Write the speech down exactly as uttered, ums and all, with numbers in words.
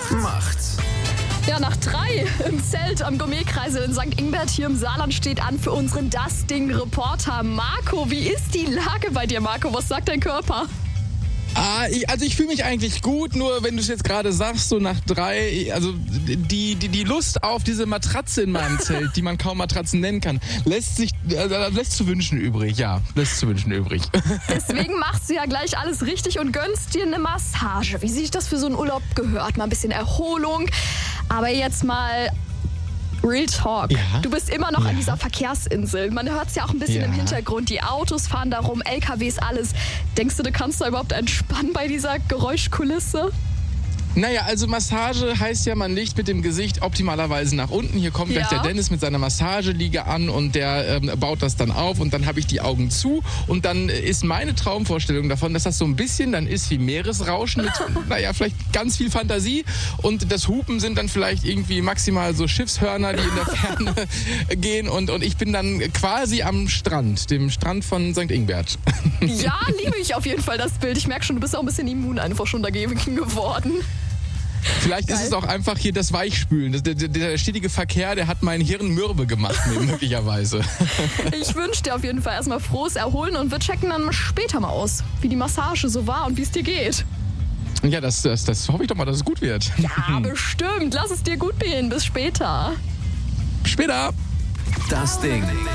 macht's. Ja, nach drei im Zelt am Gourmetkreisel in Sankt Ingbert hier im Saarland steht an für unseren Das Ding-Reporter Marco. Wie ist die Lage bei dir, Marco? Was sagt dein Körper? Ah, ich, also ich fühle mich eigentlich gut, nur wenn du es jetzt gerade sagst, so nach drei, also die, die, die Lust auf diese Matratze in meinem Zelt, die man kaum Matratzen nennen kann, lässt sich, äh, lässt zu wünschen übrig, ja, lässt zu wünschen übrig. Deswegen machst du ja gleich alles richtig und gönnst dir eine Massage. Wie sich das für so einen Urlaub gehört, mal ein bisschen Erholung. Aber jetzt mal Real Talk. Ja? Du bist immer noch Ja. an dieser Verkehrsinsel. Man hört es ja auch ein bisschen Ja. im Hintergrund. Die Autos fahren da rum, L K Ws, alles. Denkst du, du kannst da überhaupt entspannen bei dieser Geräuschkulisse? Naja, also Massage heißt ja, man legt mit dem Gesicht optimalerweise nach unten. Hier kommt gleich Ja. der Dennis mit seiner Massageliege an und der ähm, baut das dann auf und dann habe ich die Augen zu und dann ist meine Traumvorstellung davon, dass das so ein bisschen dann ist wie Meeresrauschen mit, naja, vielleicht ganz viel Fantasie und das Hupen sind dann vielleicht irgendwie maximal so Schiffshörner, die in der Ferne gehen und, und ich bin dann quasi am Strand, dem Strand von Sankt Ingbert. Ja, liebe ich auf jeden Fall das Bild. Ich merke schon, du bist auch ein bisschen immun einfach schon dagegen geworden. Vielleicht Geil. ist es auch einfach hier das Weichspülen. Das, der, der stetige Verkehr, der hat mein Hirn mürbe gemacht, möglicherweise. Ich wünsche dir auf jeden Fall erstmal frohes Erholen und wir checken dann später mal aus, wie die Massage so war und wie es dir geht. Ja, das, das, das hoffe ich doch mal, dass es gut wird. Ja, bestimmt. Lass es dir gut gehen. Bis später. Später. Das Ding.